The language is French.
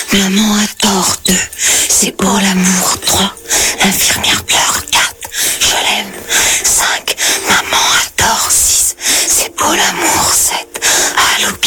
Maman a tort 2, c'est pour l'amour 3, l'infirmière pleure 4, je l'aime 5, maman a tort 6, c'est pour l'amour 7, à l'hôpital